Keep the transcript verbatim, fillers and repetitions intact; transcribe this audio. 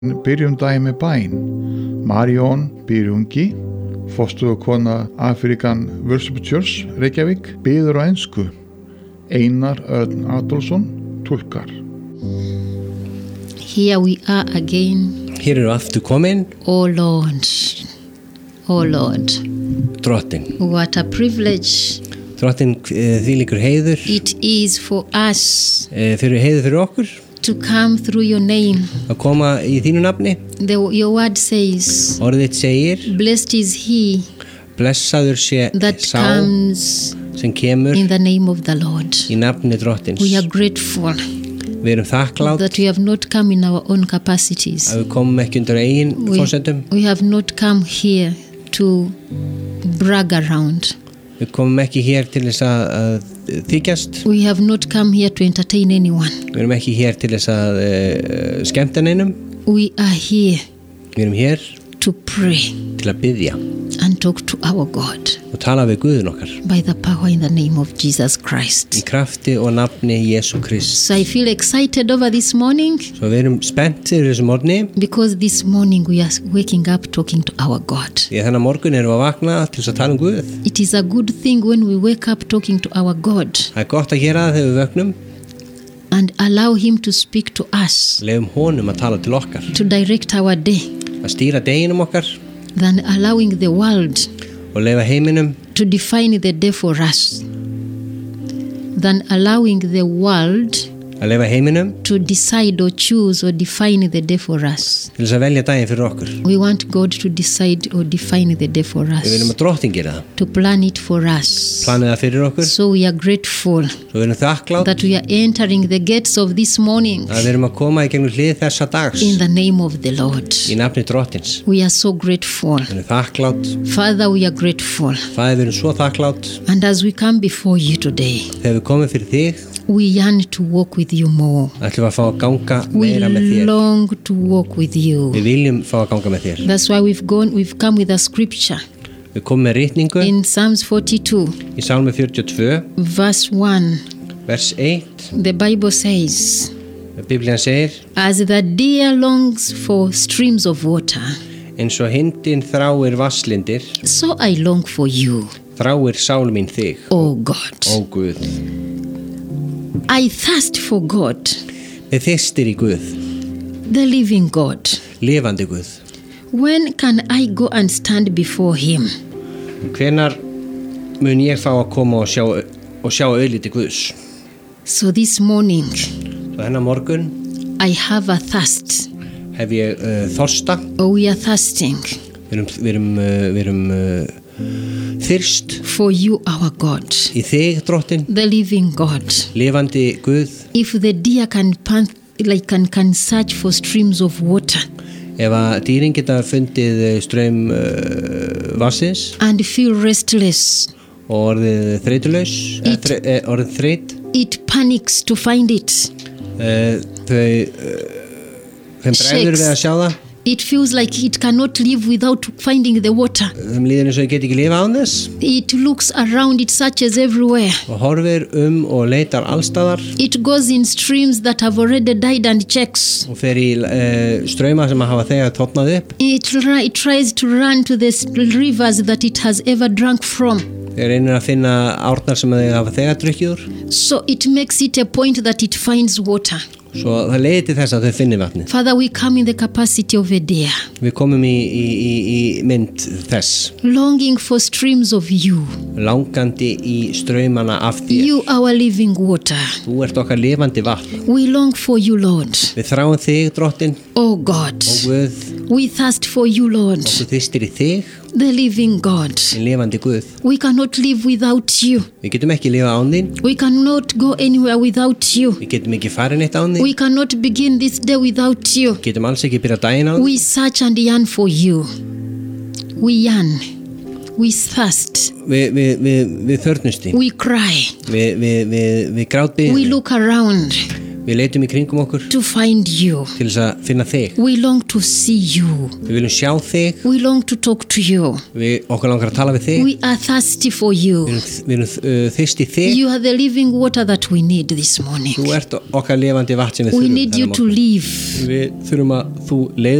Byrjum daginn með bæn. Marion Byrjungi, fósturkona African Worship Church, Reykjavík, biður á ensku. Einar Örn Adolfsson, túlkar. Here we are again. Hér eru aftur komin. Oh Lord, oh Lord. Drottin. What a privilege. Drottin, þvílíkur heiður. It is for us. Fyrir heiður fyrir okkur. To come through your name. Að koma í þínu nafni. The, your word says. Orðið segir. Blessed is he. Blessaður sé that sá comes sem kemur in the name of the Lord. Í nafni Drottins. We are grateful. Við erum þakklátt. That we have not come in our own capacities. Að við komum ekki undir eigin forsendum. We have not come here to brag around. Við komum ekki hér til þess að, að þykjast. We have not come here to entertain anyone. Við erum ekki hér til þess að uh, skemmta neinum. We are here. Við erum hér to pray. Til að biðja. And talk to our God. Og tala við Guðin okkar. By the power in the name of Jesus Christ. Í krafti og nafni Jesú Krist. So I feel excited over this morning. Svo við erum spenntir þessu morgni. Because this morning we are waking up talking to our God. Því þennan morgun erum við að vakna til þess að tala um Guð. It is a good thing when we wake up talking to our God. Það er gott að gera það þegar við vöknum. And allow him to speak to us. Leyfum honum að tala til okkar. To direct our day. Að stýra deginum okkar. Than allowing the world. Og leyfa heiminum. To define the day for us. Than allowing the world. Að leyfa heiminum. To decide or choose or define the day for us. Til þess að velja daginn fyrir okkur. We want God to decide or define the day for us. Við viljum að Drottin gera það. To plan it for us. Planið það fyrir okkur. So we are grateful. Svo við erum þakklátt. That we are entering the gates of this morning. Að við erum að koma í gegnum hlið þessa dags. In the name of the Lord. Í nafni Drottins. We are so grateful. Við erum þakklátt. Father, we are grateful. Faðir, við erum svo þakklátt. And as we come before you today. Þegar við komum fyrir þig. We yearn to walk with you more. Ætlum við að fá að ganga meira með þér. We long to walk with you. Við viljum fá að ganga með þér. That's why we've gone, we've come with a scripture. Við komum með ritningu. In Psalms forty-two. Í Sálmi fjörutíu og tvö. Verse one. Vers eitt. The Bible says. Biblían segir. As the deer longs for streams of water. Eins og hindin þráir vasslindir. So I long for you. Þráir sál mín þig. Oh God. Ó Guð. I thirst for God. Við þyrstir í Guð. The living God. Lifandi Guð. When can I go and stand before him? Hvenær mun ég fá að koma og sjá, og sjá augliti Guðs? So this morning. Svo hennar morgun. I have a thirst. Hef ég uh, þorsta. Oh, we are thirsting. Við erum, við erum, uh, við erum uh, þyrst. For you, our God. Í þig, Drottin. The living God. Lifandi Guð. If the deer can pant, like can, can search for streams of water. Ef að dýrin geta fundið straum uh, vassins. And feel restless. Og orðið þreytulaus. It, þre, eh, orðið þreyt. It panics to find it. Uh, þau uh, þeim bregður við að sjá það. It feels like it cannot live without finding the water. Þeim líður eins og ég get ekki lifa án þess. It looks around, it searches everywhere. Og horfir um og leitar allstaðar. It goes in streams that have already died and checks. Og fer í uh, ströymar sem hafa þegar tótnað upp. It, it tries to run to the rivers that it has ever drunk from. Þeir reynir að finna árnar sem þeir hafa þegar drukkið úr. So it makes it a point that it finds water. Svo það leiðir til þess að þau finni vatni. Father, we come in the capacity of a deer. Við komum í, í, í, í mynd þess. Longing for streams of you. Langandi í straumana af þér. You, our living water. Þú ert okkar lifandi vatn. We long for you, Lord. Við þráum þig, Drottin. Oh God. Ó Guð. We thirst for you, Lord. Okkur þyrstir í þig. The living God. En lifandi Guð. We cannot live without you. Við getum ekki lifa án þín. We cannot go anywhere without you. Við getum ekki farin eitt án þín. We cannot begin this day without you. Við getum alls ekki byrja daginn án. We search and yearn for you. We yearn. We thirst. Við, við, við, við þörnumst þín. We cry. Við, við, við, við grátbið. We look around. Við leitum í kringum okkur to find you. til þess að finna þig. We long to see you. Við viljum sjá þig. We long to talk to you. Við, okkur langar að tala við þig. We are thirsty for you. Við erum, við erum uh, þyrst í þig. You are the living water that we need this morning. Þú ert okkar lifandi vatn sem við We þurfum need you þennan to morgun. live. Við þurfum að þú leið